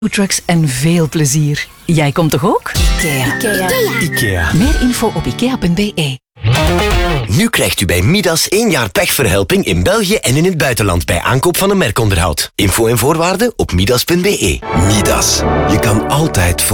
foodtrucks en veel plezier. Jij komt toch ook? IKEA. Meer info op ikea.be. Nu krijgt u bij Midas 1 jaar pechverhelping in België en in het buitenland bij aankoop van een merkonderhoud. Info en voorwaarden op midas.be. Midas. Je kan altijd